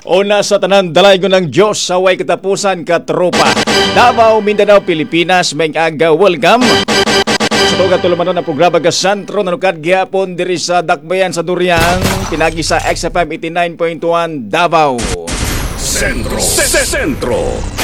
Una sa tanan dalaygon ng Diyos sa way katapusan katropa. Davao, Mindanao, Pilipinas, may aga welcome. Sa tuga tulumanon na programa ka Santro nanukad gihapon diri sa Dakbayan sa Duriang, pinagi sa XFM 89.1 Davao. Sentro.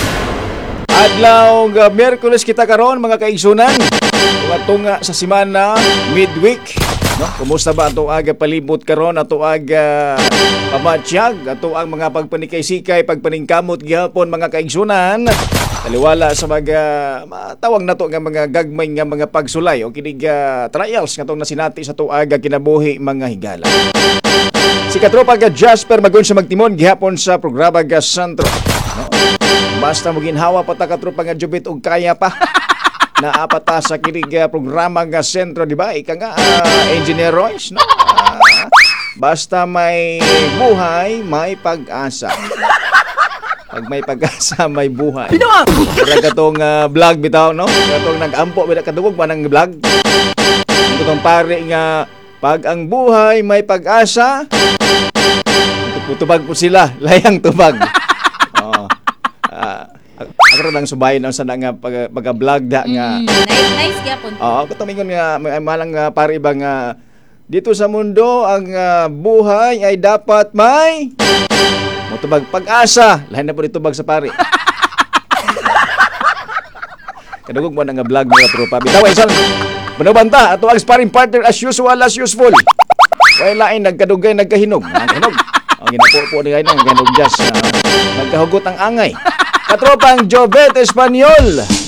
Adlaw nga Miyerkules kita karon mga kaigsunan. Tunga sa semana midweek. No, kumusta ba ato aga palibot karon, ato aga pamatsyag, ato ang mga pagpanikay-sikay, pagpaningkamot gihapon mga kaigsunan. Taliwala sa mga matawag nato nga mga gagmay nga mga pagsulay o kinig trials nga tong nasinati sa ato aga kinabuhi mga higala. Si katropa ga Jasper magun sa magtimon gihapon sa programa ga Santro. No? Basta mo ginhawa pa ta katropa nga jubit og kaya pa. Naapata sa kinig programa nga Sentro, di ba? Ika nga, Engineer Royce, no? Basta may buhay, may pag-asa. Pag may pag-asa, may buhay. Kaya katong vlog bitaw, no? Katong nag-ampo, kadugog ba ng vlog? Katong pare nga, pag ang buhay, may pag-asa, tutubag po sila, layang tubag. Ako lang subayin ang sana nga pag-vlog da nga. Nice gyapon. Oo, katumingon nga malang pare iba nga dito sa mundo ang buhay ay dapat may motubag pag-asa. Lain na po dito bag sa pare. Kadugog mo na nga vlog mga tropa. Bitaw isang manubanta ato ang sparring partner as usual as useful. Wala lain nagkadugay nagkahinog. Nagkahinog. Ang ginapo ni kayo ng ganog jazz. Nagkahugot ang angay. Katropang Jobet Espanyol.